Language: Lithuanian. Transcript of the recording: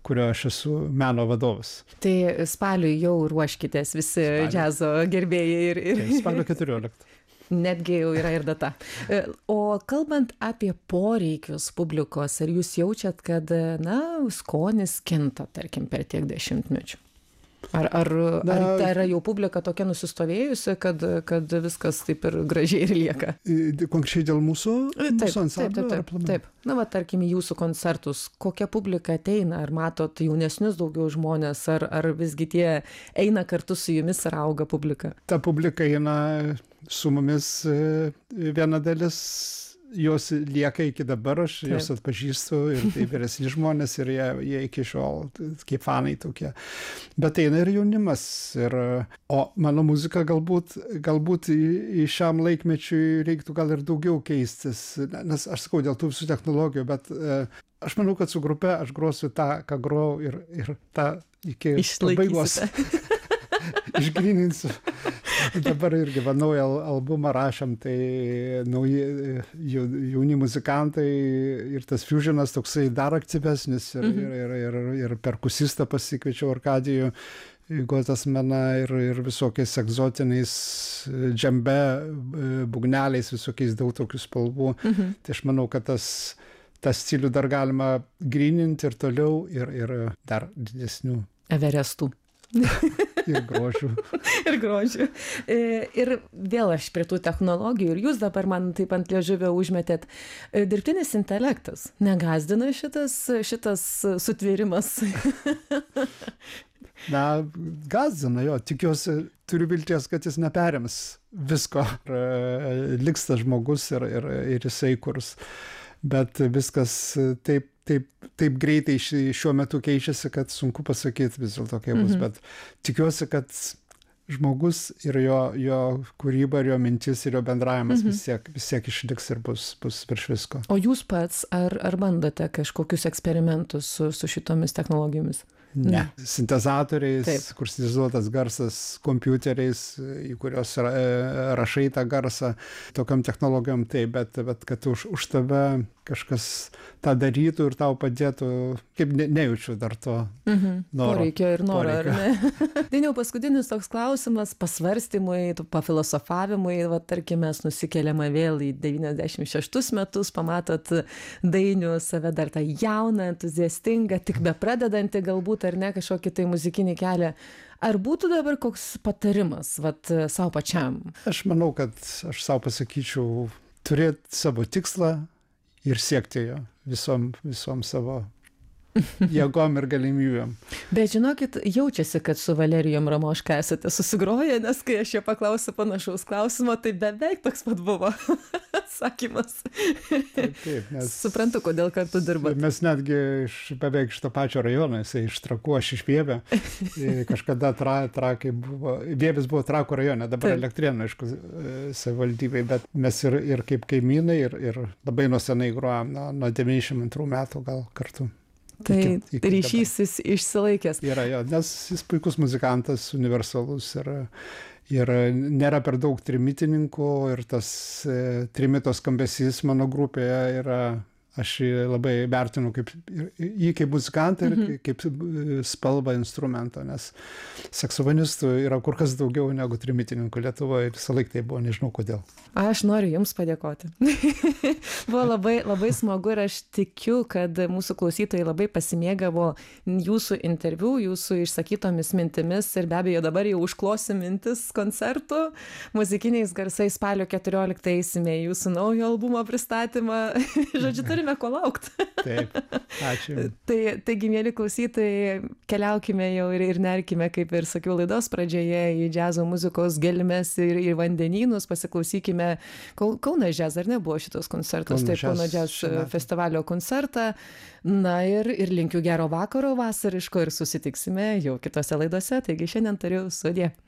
kurio aš esu meno vadovas. Tai spaliui jau ruoškitės visi džiazo gerbėjai ir... Taip, spalio 14. Netgi jau yra ir data. O kalbant apie poreikius publikos, ar jūs jaučiat, kad, na, skonis kinta, tarkim, per tiek dešimtmečių? Ar tai yra jau publika tokia nusistovėjusi, kad viskas taip ir gražiai ir lieka? Konkrečiai dėl mūsų ansamblio? Taip. Na, va, tarkim, į jūsų koncertus, kokia publika ateina? Ar matot jaunesnius daugiau žmonės, ar visgi tie eina kartu su jumis ir auga publika? Ta publika eina su mumis, viena dalis jos lieka iki dabar, aš jos atpažįstu ir tai vyresni žmonės ir jie iki šiol kaip fanai tokie. Bet eina ir jaunimas. O mano muzika galbūt į šiam laikmečiui reiktų gal ir daugiau keistis, nes aš sakau dėl tų visų technologijų, bet aš manau, kad su grupe aš grosiu tą, ką grojau ir tą iki pabaigos išgryninsiu. Dabar irgi naują albumą rašėm, tai jauni muzikantai ir tas fusionas toksai dar aktyvesnis ir perkusistą pasikviečiau Arkadijų Gotasmeną ir visokiais egzotiniais džembe, būgneliais, visokiais daug tokių spalvų. Tai aš manau, kad tą stilių dar galima gryninti ir toliau ir dar didesnių. Everestų. Ir grožių. Ir vėl aš prie tų technologijų, ir jūs dabar man taip ant liežuvio užmetėt. Dirbtinis intelektas negazdina šitas sutvėrimas? Na, gazdina, jo. Tikiuosi, turiu vilties, kad jis neperims visko. Liks tas žmogus ir jisai kurs. Bet viskas taip greitai šiuo metu keičiasi, kad sunku pasakyti vis dėlto kaip bus. Bet tikiuosi, kad žmogus ir jo kūryba, ir jo mintis, ir jo bendravimas vis tiek išliks ir bus virš visko. O jūs pats ar bandote kažkokius eksperimentus su šitomis technologijomis? Ne. Sintezatoriais, kur sintetizuotas garsas, kompiuteriais, į kurios rašai tą garsą, tokiam technologijom taip, bet kad už tave kažkas tą darytų ir tau padėtų, kaip nejaučiu dar to noro. Poreikio ir noro, ar ne? Dainiau, paskutinis toks klausimas, pasvarstymui, pafilosofavimui, va, tarkim, mes nusikeliame vėl į 96 metus, pamatot Dainių save dar tą jauną, entuziastingą, tik bepradedantį galbūt, ar ne, kažkokį tai muzikinį kelią. Ar būtų dabar koks patarimas, vat, savo pačiam? Aš manau, kad aš savo pasakyčiau, turėti savo tikslą ir siekti jo visom savo jėgom ir galimybėm. Bet žinokit, jaučiasi, kad su Valerijum Ramoška esate susigroję, nes kai aš jo paklausiu panašaus klausimo, tai beveik toks pat buvo atsakymas. Taip, nes suprantu, kodėl kartu dirbat. Mes netgi beveik iš to pačio rajono, jisai iš Trakų, aš iš Vievio. Kažkada Trakai buvo, Vievis buvo Trakų rajone, dabar Elektrėnų, aišku, savivaldybei, bet mes ir kaip kaimynai ir labai nuo senai grojam, nuo 92 metų gal kartu. Tai ryšys jis išsilaikęs. Yra jo, nes jis puikus muzikantas, universalus ir nėra per daug trimitininkų ir tas trimito skambesys mano grupėje yra, aš labai vertinu jį kaip muzikantą ir kaip spalvą instrumento, nes saksofonistų yra kur kas daugiau negu trimitininkų Lietuvoje, visą laiką tai buvo, nežinau kodėl. Aš noriu Jums padėkoti. Buvo labai smagu ir aš tikiu, kad mūsų klausytojai labai pasimėgavo Jūsų interviu, Jūsų išsakytomis mintimis ir be abejo dabar jau užklosim mintis koncertų. Muzikiniais garsais spalio 14 eisime į Jūsų naujo albumo pristatymą. Žodžiu, turime ko laukti. Taip, ačiū. Taigi, mėly klausytojai, keliaukime jau ir nerkime, kaip ir sakiau laidos pradžioje, į džiazo muzikos gelmes ir vandenynus, pasiklausykime Kaunas Jazz, ar nebuvo šitos koncertos? Taip, Kauno Jazz festivalio koncertą. Na ir linkiu gero vakaro vasariško ir susitiksime jau kitose laidose. Taigi šiandien tariu sudie.